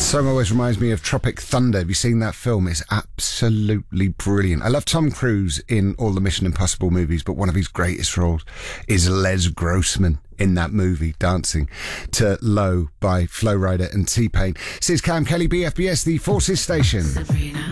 Song always reminds me of Tropic Thunder. Have you seen that film? It's absolutely brilliant. I love Tom Cruise in all the Mission Impossible movies, but one of his greatest roles is Les Grossman in that movie, dancing to Low by Flo Rida and T-Pain. This is Cam Kelly, BFBS, the Forces Station.